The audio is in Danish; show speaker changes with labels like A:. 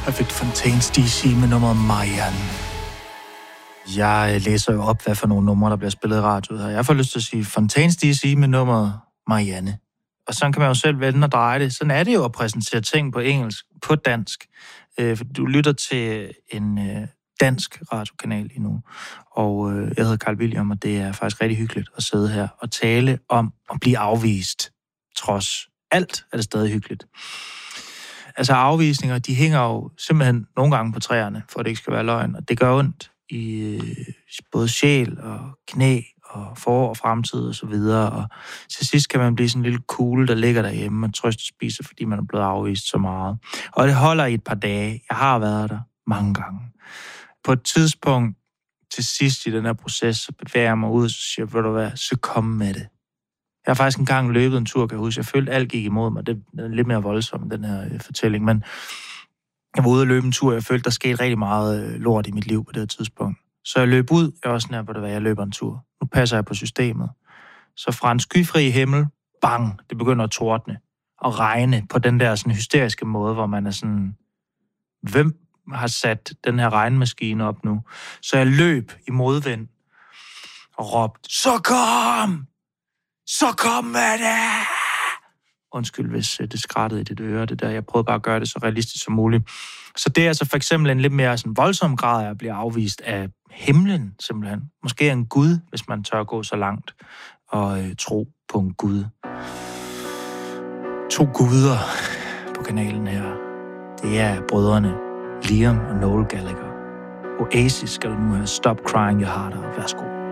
A: Jeg fik Fontaines DC med nummeret Marianne. Jeg læser jo op, hvad for nogle numre, der bliver spillet i radioet her. Jeg får lyst til at sige Fontaines DC med nummeret Marianne. Og sådan kan man jo selv vende og dreje det. Sådan er det jo at præsentere ting på engelsk, på dansk. For du lytter til en dansk radiokanal lige nu. Og jeg hedder Carl William, og det er faktisk rigtig hyggeligt at sidde her og tale om at blive afvist. Trods alt er det stadig hyggeligt. Altså afvisninger, de hænger jo simpelthen nogle gange på træerne, for at det ikke skal være løgn. Og det gør ondt i både sjæl og knæ og for- og fremtid og så videre. Og til sidst kan man blive sådan en lille kugle, der ligger derhjemme og trøstespiser, fordi man er blevet afvist så meget. Og det holder i et par dage. Jeg har været der mange gange. På et tidspunkt til sidst i den her proces, så bevæger jeg mig ud og siger, ved du hvad, så kom med det. Jeg har faktisk engang løbet en tur, kan jeg huske. Jeg følte, alt gik imod mig. Det er lidt mere voldsomt, den her fortælling. Men jeg var ude og løbe en tur, jeg følte, der skete rigtig meget lort i mit liv på det her tidspunkt. Så jeg løb ud. Jeg var sådan her, hvor det var, jeg løber en tur. Nu passer jeg på systemet. Så fra en skyfri himmel, bang, det begynder at tordne og regne på den der sådan hysteriske måde, hvor man er sådan, hvem har sat den her regnmaskine op nu? Så jeg løb i modvind og råbte, så kom! Så kom med det! Undskyld, hvis det skrattede i dit øre, det der. Jeg prøvede bare at gøre det så realistisk som muligt. Så det er altså for eksempel en lidt mere sådan voldsom grad af at blive afvist af himlen, simpelthen. Måske en gud, hvis man tør gå så langt og tro på en gud. 2 guder på kanalen her. Det er brødrene Liam og Noel Gallagher. Oasis skal du nu have Stop Crying Your Heart Out. Værsgo.